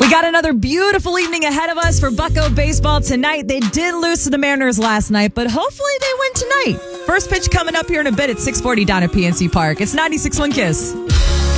We got another beautiful evening ahead of us for Bucko baseball tonight. They did lose to the Mariners last night, but hopefully they win tonight. First pitch coming up here in a bit at 6:40 down at PNC Park. It's 96.1 Kiss.